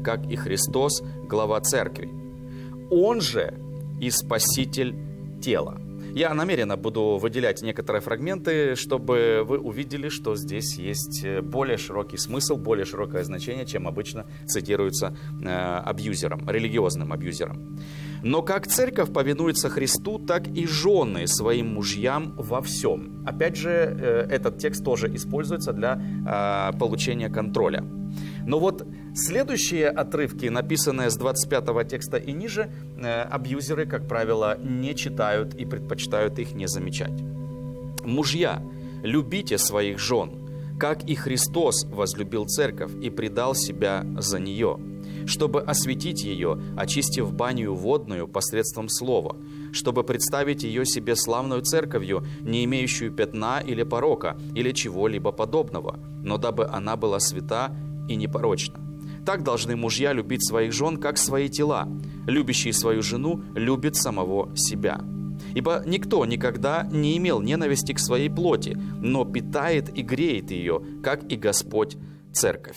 как и Христос, глава церкви. Он же и спаситель тела. Я намеренно буду выделять некоторые фрагменты, чтобы вы увидели, что здесь есть более широкий смысл, более широкое значение, чем обычно цитируется абьюзером, религиозным абьюзером. Но как церковь повинуется Христу, так и жены своим мужьям во всем. Опять же, этот текст тоже используется для получения контроля. Но вот следующие отрывки, написанные с 25 текста и ниже, абьюзеры, как правило, не читают и предпочитают их не замечать. «Мужья, любите своих жен, как и Христос возлюбил церковь и предал себя за нее, чтобы осветить ее, очистив баню водную посредством слова, чтобы представить ее себе славную церковью, не имеющую пятна или порока, или чего-либо подобного, но дабы она была свята и непорочна. Так должны мужья любить своих жен, как свои тела. Любящий свою жену любит самого себя. Ибо никто никогда не имел ненависти к своей плоти, но питает и греет ее, как и Господь церковь».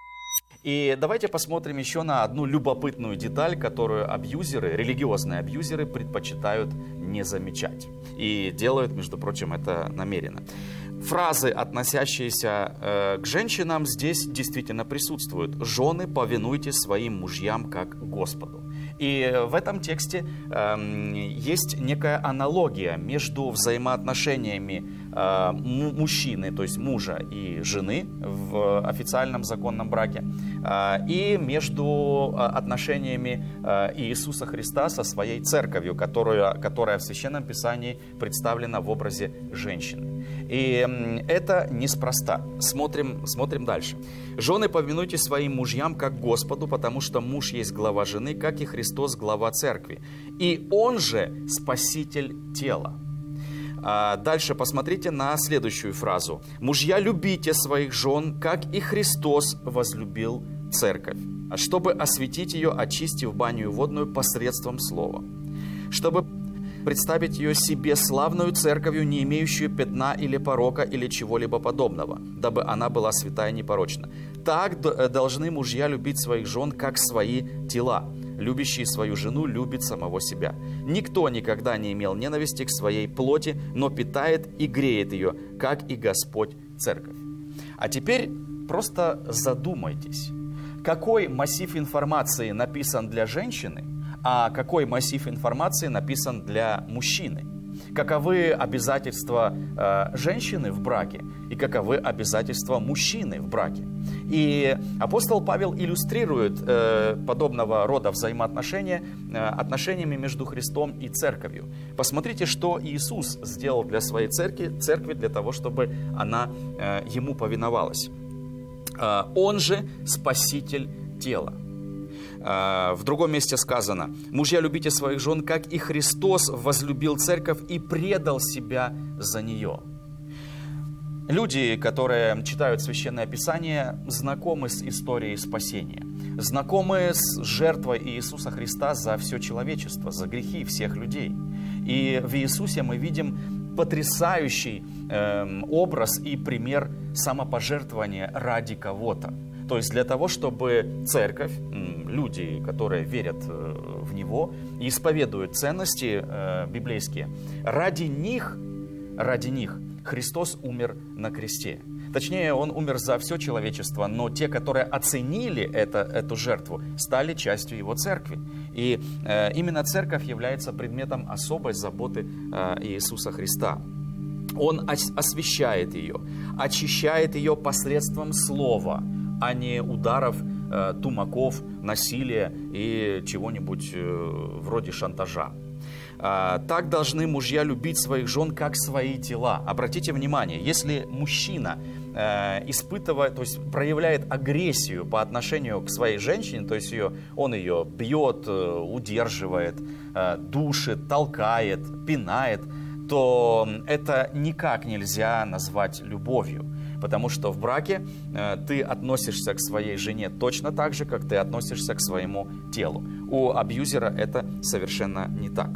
И давайте посмотрим еще на одну любопытную деталь, которую абьюзеры, религиозные абьюзеры, предпочитают не замечать. И делают, между прочим, это намеренно. Фразы, относящиеся к женщинам, здесь действительно присутствуют. «Жены, повинуйтесь своим мужьям, как Господу». И в этом тексте есть некая аналогия между взаимоотношениями мужчины, то есть мужа и жены в официальном законном браке, и между отношениями Иисуса Христа со своей церковью, которая в Священном Писании представлена в образе женщины. И это неспроста. Смотрим дальше. «Жены, повинуйтесь своим мужьям, как Господу, потому что муж есть глава жены, как и Христос глава церкви. И он же спаситель тела». Дальше посмотрите на следующую фразу. «Мужья, любите своих жен, как и Христос возлюбил церковь, чтобы осветить ее, очистив баню водную посредством слова, чтобы представить ее себе славную церковью, не имеющую пятна или порока, или чего-либо подобного, дабы она была святая и непорочна. Так должны мужья любить своих жен, как свои тела. Любящий свою жену любит самого себя. Никто никогда не имел ненависти к своей плоти, но питает и греет ее, как и Господь церковь». А теперь просто задумайтесь, какой массив информации написан для женщины, а какой массив информации написан для мужчины. Каковы обязательства женщины в браке и каковы обязательства мужчины в браке. И апостол Павел иллюстрирует подобного рода взаимоотношения отношениями между Христом и церковью. Посмотрите, что Иисус сделал для своей церкви для того, чтобы она ему повиновалась. Он же спаситель тела. В другом месте сказано: «Мужья, любите своих жен, как и Христос возлюбил церковь и предал себя за нее». Люди, которые читают Священное Писание, знакомы с историей спасения, знакомы с жертвой Иисуса Христа за все человечество, за грехи всех людей. И в Иисусе мы видим потрясающий образ и пример самопожертвования ради кого-то. То есть для того, чтобы церковь, люди, которые верят в Него, исповедуют ценности библейские, ради них Христос умер на кресте. Точнее, Он умер за все человечество, но те, которые оценили эту жертву, стали частью Его церкви. И именно церковь является предметом особой заботы Иисуса Христа. Он освящает ее, очищает ее посредством слова, а не ударов, тумаков, насилия и чего-нибудь вроде шантажа. Так должны мужья любить своих жен, как свои тела. Обратите внимание, если мужчина испытывает, то есть проявляет агрессию по отношению к своей женщине, то есть он ее бьет, удерживает, душит, толкает, пинает, то это никак нельзя назвать любовью. Потому что в браке ты относишься к своей жене точно так же, как ты относишься к своему телу. У абьюзера это совершенно не так.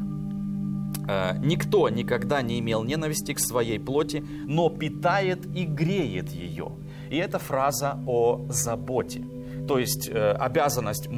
Никто никогда не имел ненависти к своей плоти, но питает и греет ее. И это фраза о заботе. то есть обязанность